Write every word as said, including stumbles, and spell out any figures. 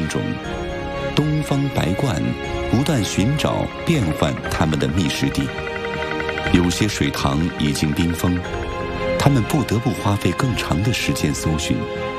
中，东方白鹳不断寻找变换它们的觅食地。有些水塘已经冰封，它们不得不花费更长的时间搜寻，